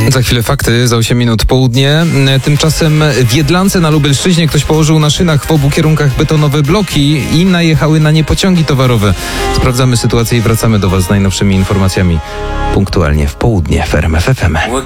Za chwilę fakty, za 8 minut południe. Tymczasem w Jedlance na Lubelszczyźnie ktoś położył na szynach w obu kierunkach betonowe bloki i najechały na nie pociągi towarowe. Sprawdzamy sytuację i wracamy do Was z najnowszymi informacjami punktualnie w południe w RMF FM.